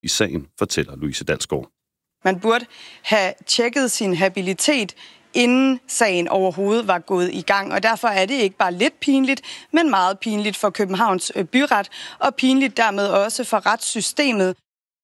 i sagen, fortæller Louise Dalsgaard. Man burde have tjekket sin habilitet, inden sagen overhovedet var gået i gang. Og derfor er det ikke bare lidt pinligt, men meget pinligt for Københavns byret, og pinligt dermed også for retssystemet.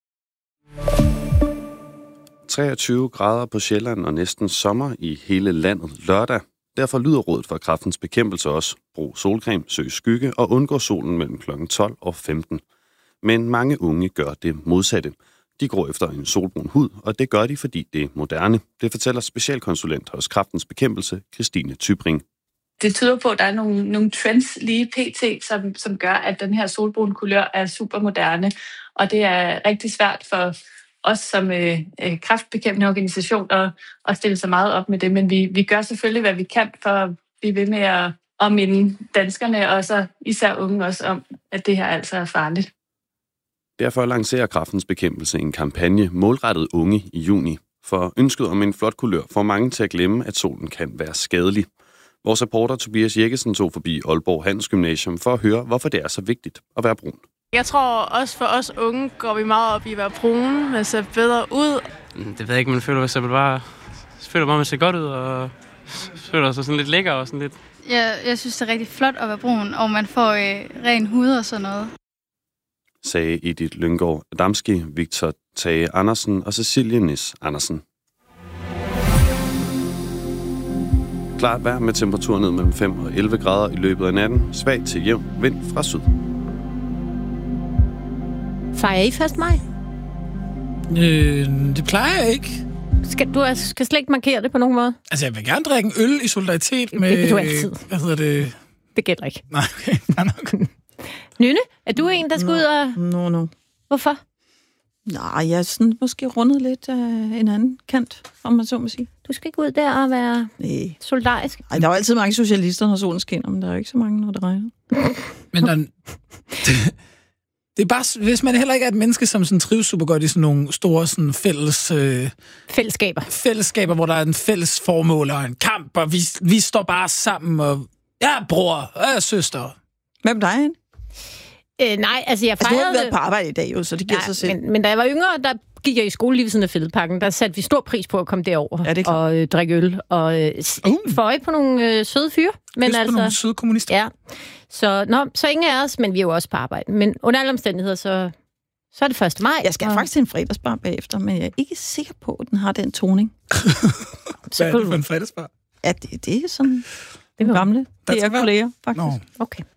23 grader på Sjælland og næsten sommer i hele landet lørdag. Derfor lyder rådet for Kræftens Bekæmpelse også: brug solcreme, søg skygge og undgå solen mellem kl. 12 og 15. Men mange unge gør det modsatte. De går efter en solbrun hud, og det gør de, fordi det er moderne. Det fortæller specialkonsulent hos Kræftens Bekæmpelse, Christine Tybring. Det tyder på, at der er nogle trends lige pt., som gør, at den her solbrune kulør er super moderne. Og det er rigtig svært for os som kræftbekæmpende organisation at stille sig meget op med det. Men vi gør selvfølgelig, hvad vi kan for at blive ved med at minde danskerne, og så især unge også om, at det her altså er farligt. Derfor lancerer Kræftens Bekæmpelse en kampagne målrettet unge i juni. For ønsket om en flot kulør får mange til at glemme, at solen kan være skadelig. Vores reporter Tobias Jekkesen tog forbi Aalborg Handelsgymnasium for at høre, hvorfor det er så vigtigt at være brun. Jeg tror også for os unge går vi meget op i at være brune, man ser bedre ud. Det ved jeg ikke, man føler bare, man ser godt ud og føler sig sådan lidt lækker og sådan lidt. Jeg synes, det er rigtig flot at være brun, og man får ren hud og sådan noget. Sagde Edith Lynggaard Adamski, Victor Tage Andersen og Cecilie Nis Andersen. Klart vejr med temperatur ned mellem 5 og 11 grader i løbet af natten. Svag til jævn vind fra syd. Fejrer I 1. maj? Det plejer jeg ikke. Skal slet ikke markere det på nogen måde? Altså, jeg vil gerne drikke en øl i solidaritet med... Det kan du altid. Hvad hedder det? Det gælder ikke. Nej, okay. Nynne, er du en, der skal ud og... No. Hvorfor? Nej, jeg er sådan måske rundet lidt af en anden kant, om man så må sige. Du skal ikke ud der og være solidarisk? Nej, der er jo altid mange socialister, når solen skinner, men der er jo ikke så mange, når det regner. Men det er bare, hvis man heller ikke er et menneske, som sådan trives super godt i sådan nogle store sådan fællesskaber, hvor der er en fælles formål og en kamp, og vi står bare sammen, og jeg er bror, og jeg er søster. Hvem dig hen? Nej, altså jeg fejrede... du har ikke været på arbejde i dag, jo, så det giver sig selv. Men da jeg var yngre, der gik jeg i skole lige ved siden af Fælledparken. Der satte vi stor pris på at komme derover og drikke øl og få øje på nogle søde fyre. Men på nogle søde kommunister. Ja. Så ingen af os, men vi er jo også på arbejde. Men under alle omstændigheder, så er det 1. maj. Jeg skal faktisk til en fredagsbar bagefter, men jeg er ikke sikker på, at den har den toning. Hvad er det for en fredagsbar? Ja, det er sådan... Det er gamle. Det er kolleger, faktisk. Okay.